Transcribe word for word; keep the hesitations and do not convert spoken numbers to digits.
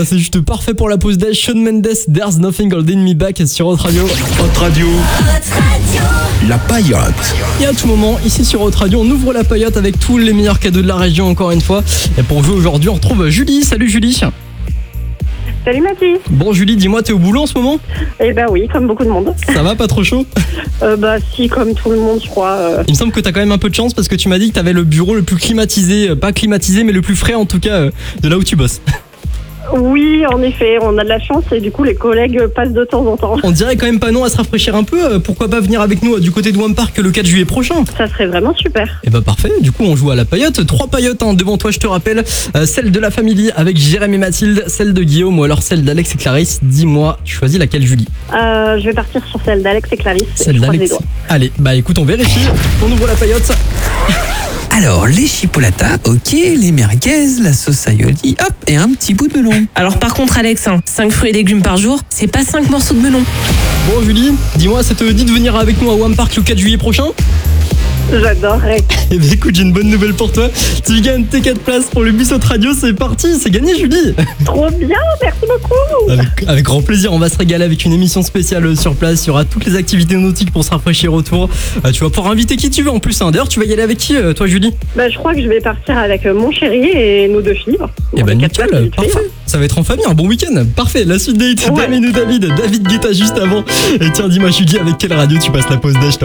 C'est juste parfait pour la pause d'âge. Shawn Mendes, There's Nothing Holding Me Back sur Hot Radio. Hot Radio. La paillote. Et à tout moment, ici sur Hot Radio, on ouvre la paillote avec tous les meilleurs cadeaux de la région encore une fois. Et pour jouer aujourd'hui, on retrouve Julie. Salut Julie. Salut Mathis. Bon Julie, dis-moi, t'es au boulot en ce moment? Eh ben oui, comme beaucoup de monde. Ça va, pas trop chaud? euh, Bah si, comme tout le monde je crois. Euh... Il me semble que t'as quand même un peu de chance parce que tu m'as dit que t'avais le bureau le plus climatisé, pas climatisé mais le plus frais en tout cas de là où tu bosses. Oui, en effet, on a de la chance et du coup les collègues passent de temps en temps. On dirait quand même pas non à se rafraîchir un peu. Pourquoi pas venir avec nous du côté de Wam Park le quatre juillet prochain? Ça serait vraiment super. Et bah parfait, du coup on joue à la paillote. Trois paillotes hein, devant toi, je te rappelle. Euh, celle de la famille avec Jérémy et Mathilde, celle de Guillaume ou alors celle d'Alex et Clarisse. Dis-moi, tu choisis laquelle Julie? euh, Je vais partir sur celle d'Alex et Clarisse. Celle d'Alex. Allez, bah écoute, on vérifie. On ouvre la paillote. Alors, les chipolatas, ok, les merguez, la sauce aioli, hop, et un petit bout de melon. Alors par contre Alex, hein, cinq fruits et légumes par jour, c'est pas cinq morceaux de melon. Bon Julie, dis-moi, ça te dit de venir avec nous à Wam Park le quatre juillet prochain? J'adorerais. Eh bien écoute, j'ai une bonne nouvelle pour toi. Tu gagnes tes quatre places pour le bus Hot Radio, c'est parti, c'est gagné Julie. Trop bien, merci beaucoup. Avec, avec grand plaisir, on va se régaler avec une émission spéciale sur place. Il y aura toutes les activités nautiques pour se rafraîchir autour. Euh, tu vas pouvoir inviter qui tu veux en plus. Hein. D'ailleurs, tu vas y aller avec qui toi Julie? Bah je crois que je vais partir avec mon chéri et nos deux filles. Eh ben nickel, parfait. Ça va être en famille, un bon week-end. Parfait, la suite des hits, ouais. Damien ou David, David Guetta juste avant. Et tiens, dis-moi Julie, avec quelle radio tu passes la pause d'âge?